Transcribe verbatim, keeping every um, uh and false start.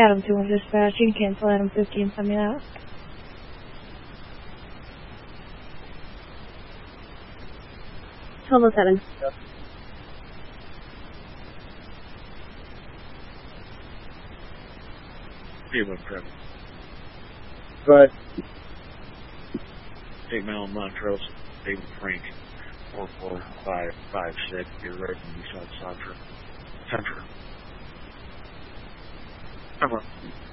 Adam two one dispatch, you can cancel Adam fifty and send me that. twelve oh seven. Yep. Hey, what Trevor? But Take Mel Montrose, David Frank, four four five five six. You're right in the South Central. Central. Come on.